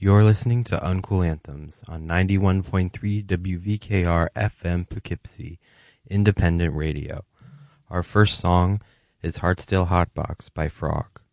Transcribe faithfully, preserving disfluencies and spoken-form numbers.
You're listening to Uncool Anthems on ninety-one point three W V K R F M Poughkeepsie, independent radio. Our first song is Heart Still Hotbox by Frog.